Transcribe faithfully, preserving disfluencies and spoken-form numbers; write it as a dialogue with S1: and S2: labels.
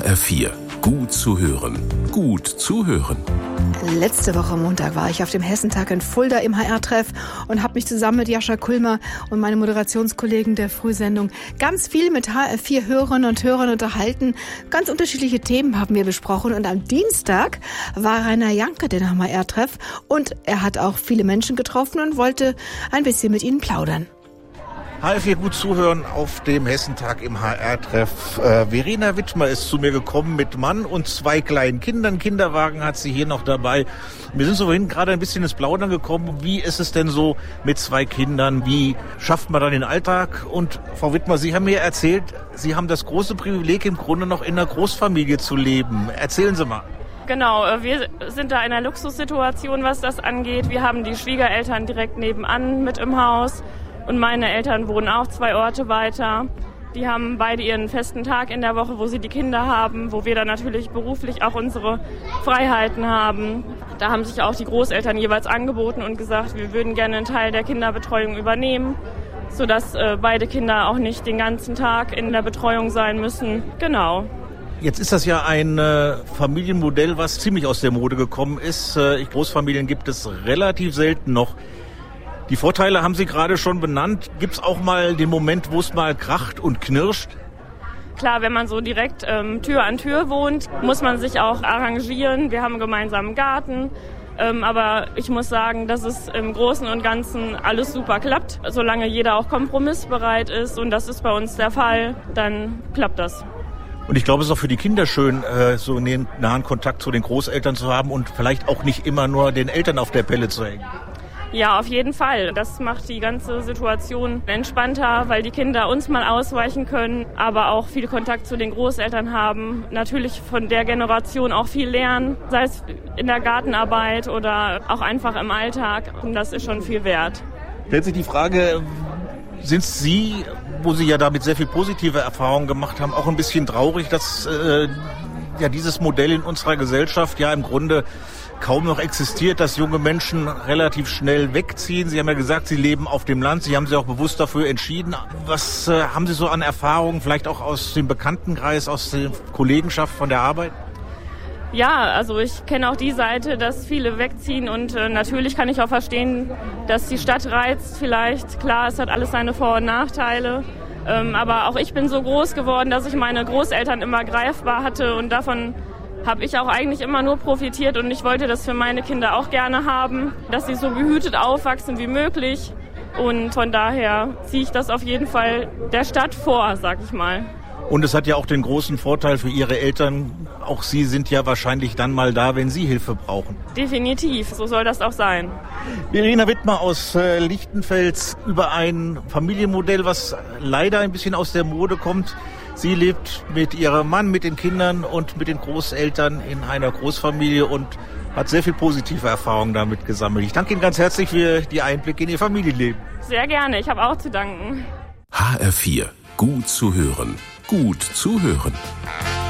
S1: H R vier. Gut zu hören. Gut zuhören.
S2: Letzte Woche Montag war ich auf dem Hessentag in Fulda im H R-Treff und habe mich zusammen mit Jascha Kulmer und meinen Moderationskollegen der Frühsendung ganz viel mit H R vier Hörerinnen und Hörern unterhalten. Ganz unterschiedliche Themen haben wir besprochen und am Dienstag war Rainer Janke den H R-Treff und er hat auch viele Menschen getroffen und wollte ein bisschen mit ihnen plaudern.
S3: H R vier gut zuhören auf dem Hessentag im H R-Treff. Äh, Verena Wittmer ist zu mir gekommen mit Mann und zwei kleinen Kindern. Kinderwagen hat sie hier noch dabei. Wir sind so vorhin gerade ein bisschen ins Plaudern gekommen. Wie ist es denn so mit zwei Kindern? Wie schafft man dann den Alltag? Und Frau Wittmer, Sie haben mir erzählt, Sie haben das große Privileg, im Grunde noch in einer Großfamilie zu leben. Erzählen Sie mal.
S4: Genau, wir sind da in einer Luxussituation, was das angeht. Wir haben die Schwiegereltern direkt nebenan mit im Haus. Und meine Eltern wohnen auch zwei Orte weiter. Die haben beide ihren festen Tag in der Woche, wo sie die Kinder haben, wo wir dann natürlich beruflich auch unsere Freiheiten haben. Da haben sich auch die Großeltern jeweils angeboten und gesagt, wir würden gerne einen Teil der Kinderbetreuung übernehmen, sodass äh, beide Kinder auch nicht den ganzen Tag in der Betreuung sein müssen. Genau.
S3: Jetzt ist das ja ein äh, Familienmodell, was ziemlich aus der Mode gekommen ist. Äh, Großfamilien gibt es relativ selten noch. Die Vorteile haben Sie gerade schon benannt. Gibt es auch mal den Moment, wo es mal kracht und knirscht?
S4: Klar, wenn man so direkt ähm, Tür an Tür wohnt, muss man sich auch arrangieren. Wir haben einen gemeinsamen Garten. Ähm, aber ich muss sagen, dass es im Großen und Ganzen alles super klappt. Solange jeder auch kompromissbereit ist, und das ist bei uns der Fall, dann klappt das.
S3: Und ich glaube, es ist auch für die Kinder schön, äh, so einen nahen Kontakt zu den Großeltern zu haben und vielleicht auch nicht immer nur den Eltern auf der Pelle zu hängen.
S4: Ja, auf jeden Fall. Das macht die ganze Situation entspannter, weil die Kinder uns mal ausweichen können, aber auch viel Kontakt zu den Großeltern haben. Natürlich von der Generation auch viel lernen, sei es in der Gartenarbeit oder auch einfach im Alltag. Und das ist schon viel wert.
S3: Stellt sich die Frage, sind Sie, wo Sie ja damit sehr viel positive Erfahrungen gemacht haben, auch ein bisschen traurig, dass äh, ja dieses Modell in unserer Gesellschaft ja im Grunde kaum noch existiert, dass junge Menschen relativ schnell wegziehen? Sie haben ja gesagt, Sie leben auf dem Land. Sie haben sich auch bewusst dafür entschieden. Was äh, haben Sie so an Erfahrungen, vielleicht auch aus dem Bekanntenkreis, aus der Kollegenschaft von der Arbeit?
S4: Ja, also ich kenne auch die Seite, dass viele wegziehen und äh, natürlich kann ich auch verstehen, dass die Stadt reizt vielleicht. Klar, es hat alles seine Vor- und Nachteile. Ähm, aber auch ich bin so groß geworden, dass ich meine Großeltern immer greifbar hatte und davon habe ich auch eigentlich immer nur profitiert und ich wollte das für meine Kinder auch gerne haben, dass sie so behütet aufwachsen wie möglich und von daher ziehe ich das auf jeden Fall der Stadt vor, sag ich mal.
S3: Und es hat ja auch den großen Vorteil für Ihre Eltern, auch Sie sind ja wahrscheinlich dann mal da, wenn Sie Hilfe brauchen.
S4: Definitiv, so soll das auch sein.
S3: Verena Wittmer aus äh, Lichtenfels über ein Familienmodell, was leider ein bisschen aus der Mode kommt. Sie lebt mit ihrem Mann, mit den Kindern und mit den Großeltern in einer Großfamilie und hat sehr viel positive Erfahrungen damit gesammelt. Ich danke Ihnen ganz herzlich für die Einblicke in Ihr Familienleben.
S4: Sehr gerne, ich habe auch zu danken.
S1: H R vier. Gut zu hören. Gut zuhören.